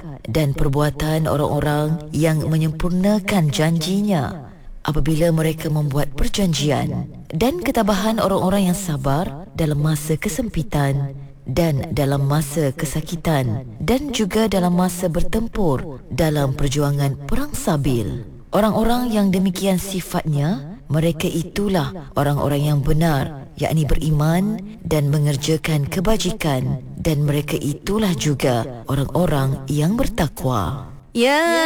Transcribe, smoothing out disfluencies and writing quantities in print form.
dan perbuatan orang-orang yang menyempurnakan janjinya apabila mereka membuat perjanjian, dan ketabahan orang-orang yang sabar dalam masa kesempitan dan dalam masa kesakitan, dan juga dalam masa bertempur dalam perjuangan perang sabil. Orang-orang yang demikian sifatnya, mereka itulah orang-orang yang benar, yakni beriman dan mengerjakan kebajikan, dan mereka itulah juga orang-orang yang bertakwa. Ya.